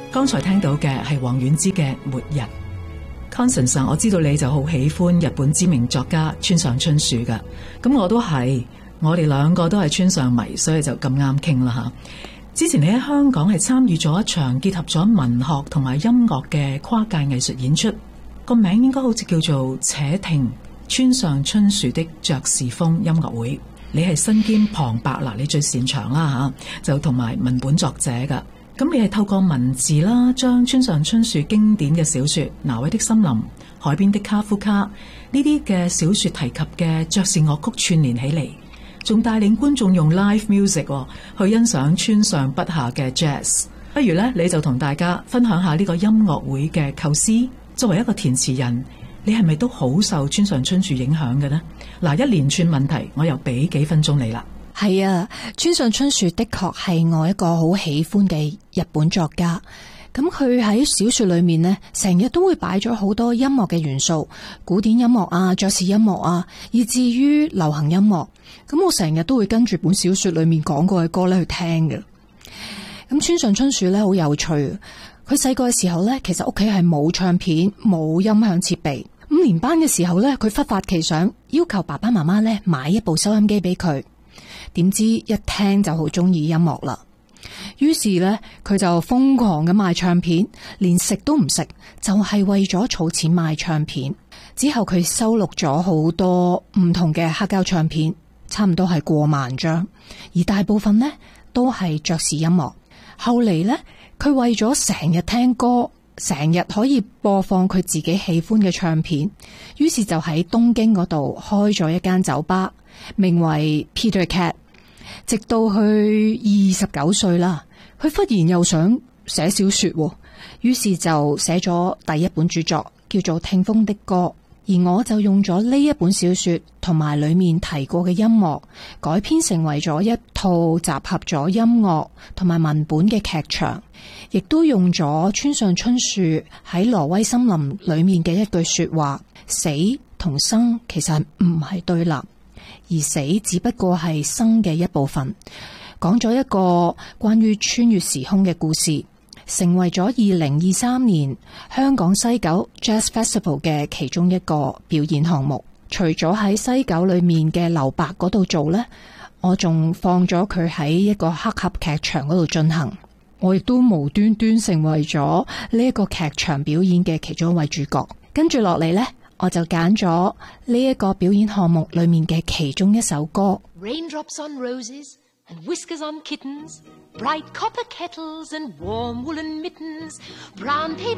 剛才聽到嘅係王菀之嘅《末日》。Constance， 我知道你就好喜歡日本知名作家村上春樹噶，咁我都係，我哋兩個都係村上迷，所以就咁啱傾啦吓。之前你喺香港係參與咗一場結合咗文學同埋音樂嘅跨界藝術演出，個名應該好似叫做且聽村上春樹的爵士風音樂會。你係身兼旁白啦，你最擅長啦吓，就同埋文本作者噶。咁你係透過文字啦，將村上春樹經典嘅小說《挪威的森林》、《海邊的卡夫卡》呢啲嘅小說提及嘅爵士樂曲串聯起嚟，仲帶領觀眾用 live music 去欣賞村上筆下嘅 jazz。不如呢，你就同大家分享下呢個音樂會嘅構思。作為一個填詞人，你係咪都好受村上春樹影響嘅呢？嗱，一連串問題，我又俾幾分鐘你啦。 係啊，村上春樹的確係我一個好喜歡嘅日本作家。咁佢喺小說裏面呢，成日都會擺咗好多音樂嘅元素，古典音樂啊、爵士音樂啊，以至於流行音樂。咁我成日都會跟住本小說裏面講過嘅歌咧去聽嘅。咁村上春樹咧好有趣，佢細個嘅時候咧，其實屋企係冇唱片、冇音響設備。5年班嘅時候咧，佢忽發奇想，要求爸爸媽媽咧買一部收音機俾佢。點知一聽就好中意音樂啦，於是呢，佢就瘋狂咁賣唱片，連食都唔食，就係為咗儲錢買唱片。之後佢收錄咗好多唔同嘅黑膠唱片，差唔多係過萬張，而大部分呢都係爵士音樂。後嚟呢，佢為咗成日聽歌，成日可以播放佢自己喜歡嘅唱片，於是就喺東京嗰度開咗一間酒吧，名為 Peter Cat。直到佢29歲啦，佢忽然又想寫小說，於是就寫咗第一本著作，叫做《聽風的歌》。而我就用咗呢一本小說同埋裏面提過嘅音樂，改編成為咗一套集合咗音樂同埋文本嘅劇場，亦都用咗村上春樹喺《挪威森林》裏面嘅一句說話：死同生其實唔係對立，而死只不過係生嘅一部分。講咗一個關於穿越時空嘅故事，成為咗2023年香港西九 Jazz Festival 嘅其中一個表演項目。除咗喺西九裏面嘅留白嗰度做呢，我仲放咗佢喺一個黑盒劇場嗰度進行。我亦都無端端成為咗呢一個劇場表演嘅其中一位主角。跟住落嚟呢，我就揀咗呢一個表演項目裏面嘅其中一首歌。 Raindrops on roses and whiskers on kittens, bright copper kettles and warm woolen mittens, brown paper